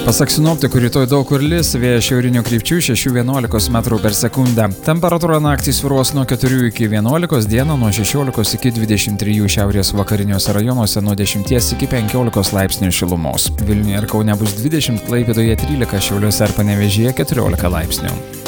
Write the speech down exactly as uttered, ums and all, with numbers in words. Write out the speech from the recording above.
Pasak sinoptikų, rytoj daug kur lis, vėjas šiaurinių krypčių šeši vienuolika metrų per sekundę. Temperatūra naktį svyruos nuo keturių iki vienuolikos, dieną nuo šešiolikos iki dvidešimt trijų, šiaurės vakariniuose rajonuose nuo dešimties iki penkiolikos laipsnių šilumos. Vilniuje ir Kaune bus dvidešimt, Klaipėdoje trylika, Šiauliuose ir Panevėžyje keturiolika laipsnių.